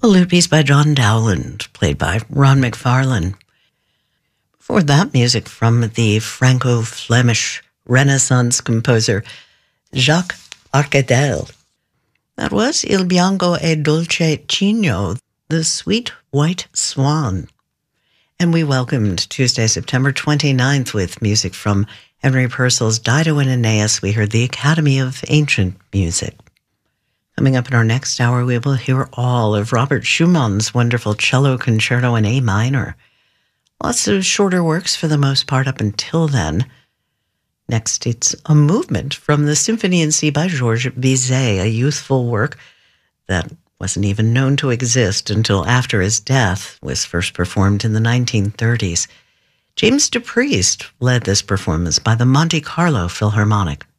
A lute piece by John Dowland, played by Ron McFarlane. Before that, music from the Franco-Flemish Renaissance composer Jacques Arcadel. That was Il Bianco e Dolce Cigno, the Sweet White Swan. And we welcomed Tuesday, September 29th with music from Henry Purcell's Dido and Aeneas. We heard the Academy of Ancient Music. Coming up in our next hour, we will hear all of Robert Schumann's wonderful cello concerto in A minor. Lots of shorter works for the most part up until then. Next, it's a movement from the Symphony in C by Georges Bizet, a youthful work that wasn't even known to exist until after his death, was first performed in the 1930s. James DePriest led this performance by the Monte Carlo Philharmonic.